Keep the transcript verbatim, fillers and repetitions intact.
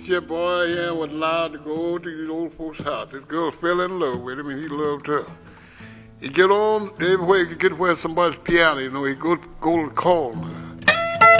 Shit boy, yeah, was allowed to go to these old folks' house. This girl fell in love with him and he loved her. He get on everywhere he could get where somebody's piano, you know, he go go to call her.